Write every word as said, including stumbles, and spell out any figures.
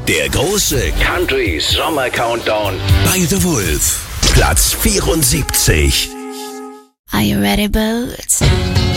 Der große Country Sommer Countdown bei The Wolf. Platz vierundsiebzig. Are you ready, Boots?